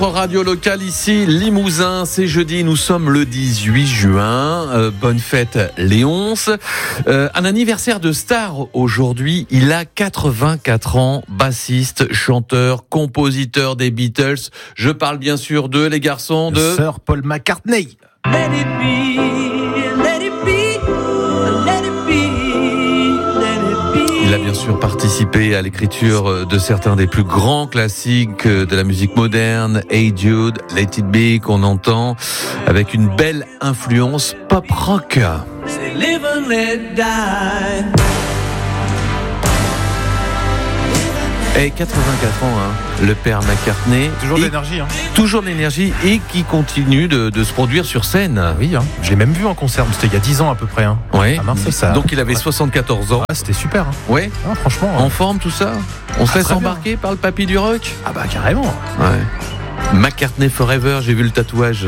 Radio locale ici, Limousin, c'est jeudi, nous sommes le 18 juin, bonne fête Léonce, un anniversaire de star aujourd'hui, il a 84 ans, bassiste, chanteur, compositeur des Beatles, je parle bien sûr de les garçons de Sir Paul McCartney. Let it be, let it be, let it be, let it be. Il a bien sûr participé à l'écriture de certains des plus grands classiques de la musique moderne, Hey Jude, Let It Be, qu'on entend avec une belle influence pop rock. Say live and let die. Et 84 ans, le père McCartney. Toujours de l'énergie. Toujours de l'énergie et qui continue de se produire sur scène. Oui, je l'ai même vu en concert, c'était il y a 10 ans à peu près. Ouais. À Marseille, ça. Donc il avait 74 ans. Ah, c'était super. Ouais. Ah, franchement. En forme tout ça. On se laisse très embarquer par le papy du rock. Ah bah carrément. Ouais. McCartney Forever, j'ai vu le tatouage.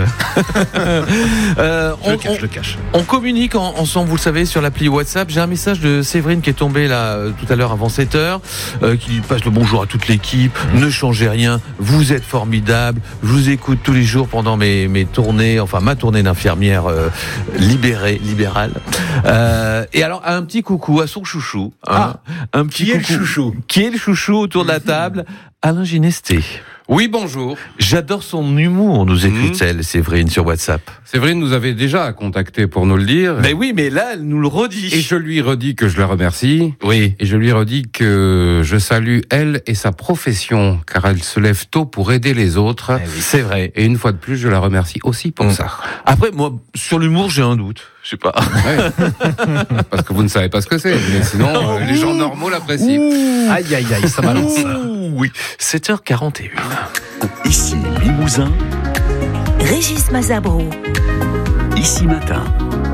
Je le cache. On communique ensemble, vous le savez, sur l'appli WhatsApp. J'ai un message de Séverine qui est tombé là tout à l'heure avant 7h, qui passe le bonjour à toute l'équipe. Ne changez rien, vous êtes formidables. Je vous écoute tous les jours pendant mes tournées, enfin ma tournée d'infirmière libérale. Et alors un petit coucou à son chouchou. Un petit coucou. chouchou Qui est le chouchou autour de la table? Alain Ginesté. Oui, bonjour. J'adore son humour, nous écrit Séverine sur WhatsApp. Séverine nous avait déjà contacté pour nous le dire. Mais oui, mais là, elle nous le redit. Et je lui redis que je la remercie. Oui. Et je lui redis que je salue elle et sa profession, car elle se lève tôt pour aider les autres. Oui, c'est vrai. Et une fois de plus, je la remercie aussi pour ça. Après, moi, sur l'humour, j'ai un doute. Je sais pas. Ouais. Parce que vous ne savez pas ce que c'est. Mais sinon, les gens normaux l'apprécient. Aïe, aïe, aïe, ça balance. Oui. 7h41. Ici Limousin, Régis Mazabro. ici Matin.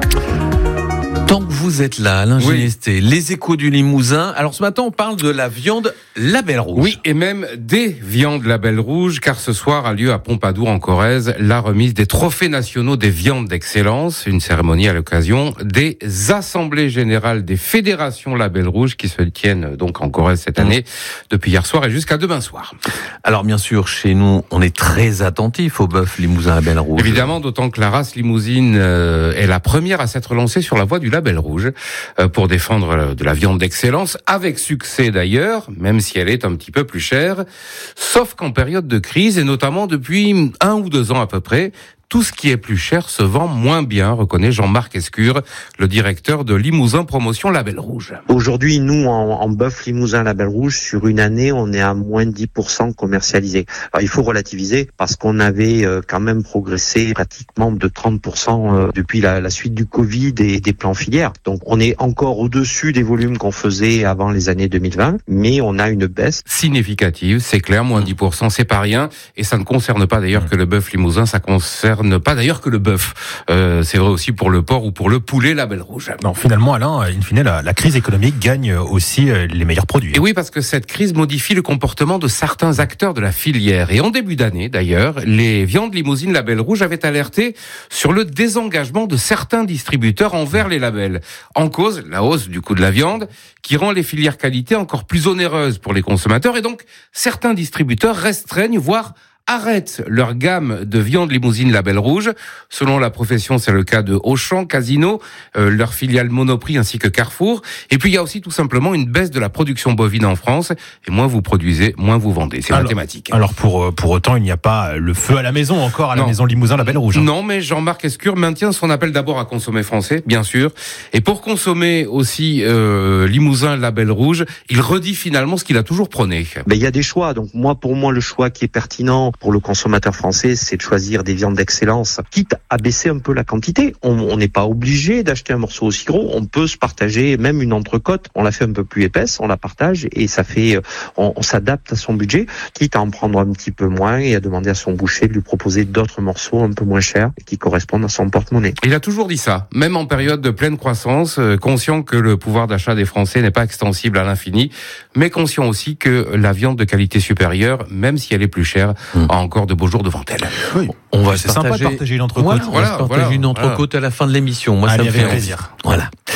Tant que vous êtes là, Alain Ginesté, les échos du Limousin. Alors ce matin, on parle de la viande Label Rouge. Oui, et même des viandes Label Rouge, car ce soir a lieu à Pompadour en Corrèze la remise des trophées nationaux des viandes d'excellence, une cérémonie à l'occasion des assemblées générales des fédérations Label Rouge qui se tiennent donc en Corrèze cette année, depuis hier soir et jusqu'à demain soir. Alors bien sûr, chez nous, on est très attentif au bœuf Limousin Label Rouge. Évidemment, d'autant que la race limousine est la première à s'être lancée sur la voie du Label Rouge pour défendre de la viande d'excellence, avec succès d'ailleurs, même si elle est un petit peu plus chère, sauf qu'en période de crise, et notamment depuis 1 ou 2 ans à peu près, tout ce qui est plus cher se vend moins bien, reconnaît Jean-Marc Escure, le directeur de Limousin Promotion Label Rouge. Aujourd'hui, nous, en bœuf Limousin Label Rouge, sur une année, on est à moins de 10% commercialisé. Alors, il faut relativiser parce qu'on avait quand même progressé pratiquement de 30% depuis la suite du Covid et des plans filières. Donc, on est encore au-dessus des volumes qu'on faisait avant les années 2020, mais on a une baisse significative, c'est clair, moins 10%, c'est pas rien, et ça ne concerne pas d'ailleurs que le bœuf limousin, ça concerne pas d'ailleurs que le bœuf. C'est vrai aussi pour le porc ou pour le poulet Label Rouge. Non, finalement, Alain, in fine, la crise économique gagne aussi les meilleurs produits. Et oui, parce que cette crise modifie le comportement de certains acteurs de la filière. Et en début d'année, d'ailleurs, les viandes limousines Label Rouge avaient alerté sur le désengagement de certains distributeurs envers les labels. En cause, la hausse du coût de la viande, qui rend les filières qualité encore plus onéreuses pour les consommateurs. Et donc, certains distributeurs restreignent, voire arrêtent leur gamme de viande limousine Label Rouge. Selon la profession, c'est le cas de Auchan, Casino, leur filiale Monoprix ainsi que Carrefour. Et puis il y a aussi tout simplement une baisse de la production bovine en France. Et moins vous produisez, moins vous vendez. C'est mathématique. Alors pour autant, il n'y a pas le feu à la maison encore à la maison Limousin Label Rouge. Non, mais Jean-Marc Escure maintient son appel d'abord à consommer français, bien sûr. Et pour consommer aussi Limousin Label Rouge, il redit finalement ce qu'il a toujours prôné. Mais il y a des choix. Donc pour moi, le choix qui est pertinent pour le consommateur français, c'est de choisir des viandes d'excellence, quitte à baisser un peu la quantité. On n'est pas obligé d'acheter un morceau aussi gros. On peut se partager même une entrecôte. On la fait un peu plus épaisse, on la partage et ça fait, on s'adapte à son budget, quitte à en prendre un petit peu moins et à demander à son boucher de lui proposer d'autres morceaux un peu moins chers qui correspondent à son porte-monnaie. Il a toujours dit ça, même en période de pleine croissance, conscient que le pouvoir d'achat des Français n'est pas extensible à l'infini, mais conscient aussi que la viande de qualité supérieure, même si elle est plus chère, a encore de beaux jours devant elle. Oui. On va C'est sympa de partager une entrecôte. On va se partager une entrecôte à la fin de l'émission. Moi, Allez, ça me fait plaisir. Voilà.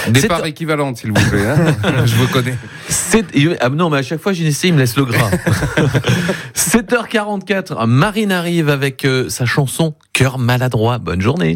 Des parts équivalentes, s'il vous plaît. Hein. Je vous connais. Non, mais à chaque fois, j'essaie, il me laisse le gras. 7h44, Marine arrive avec sa chanson Cœur maladroit. Bonne journée.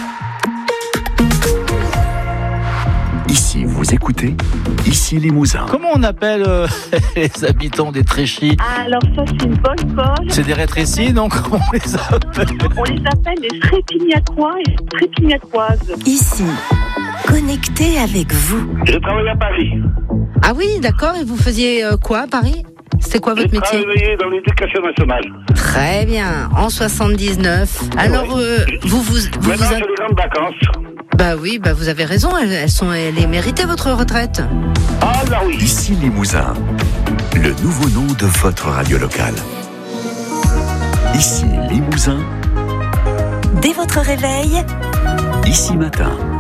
Ici, vous écoutez, ici Limousin. Comment on appelle les habitants des Tréchis? Alors ça, c'est une bonne colle. C'est des rétrécis, donc on les appelle. On les appelle les Trépignacois et Trépignacoises. Ici, connecté avec vous. Je travaille à Paris. Ah oui, d'accord. Et vous faisiez quoi à Paris? C'était quoi votre métier? Je travaillais dans l'éducation nationale. Très bien, en 79. Alors, vous Maintenant, c'est les grandes vacances. Bah oui, bah vous avez raison, elle est méritée votre retraite. Ah bah oui. Ici Limousin, le nouveau nom de votre radio locale. Ici Limousin. Dès votre réveil, Ici Matin.